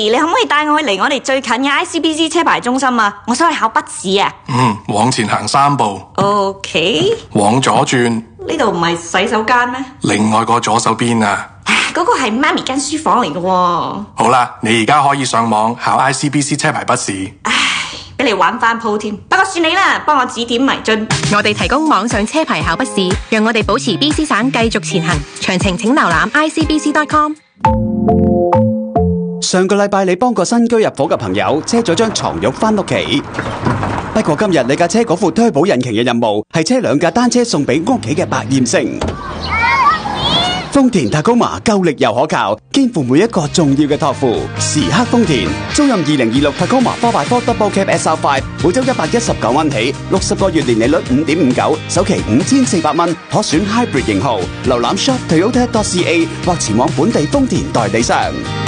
你可唔可以帶我去離我哋最近嘅 ICBC 車牌中心啊？我想去考筆試啊。 往前行3步。 OK。 往左轉。 呢度唔係洗手間咩？ 另外個左手邊啊。 嗰個係媽咪間書房嚟嘅喎。 好啦，你而家可以上網考 ICBC 車牌筆試。 俾你玩翻鋪添，不過算你啦，幫我指點迷津。 我哋提供網上車牌考筆試，讓我哋保持 BC 省繼續前行。詳情請瀏覽 icbc.com。 上個禮拜你幫個新居入伙嘅朋友車咗張床褥返屋企，不過今日你架車嗰副推保引擎嘅任務係車2架單車送俾屋企嘅百厭星。豐田 Tacoma 夠力又可靠，肩負每一個重要嘅託付。時刻豐田，租賃2026 Tacoma 4x4 Double Cab SR5，每周119蚊起，60個月年利率5.59%，首期5400蚊，可選 Hybrid 型號。瀏覽 shop Toyota.ca 或前往本地豐田代理商。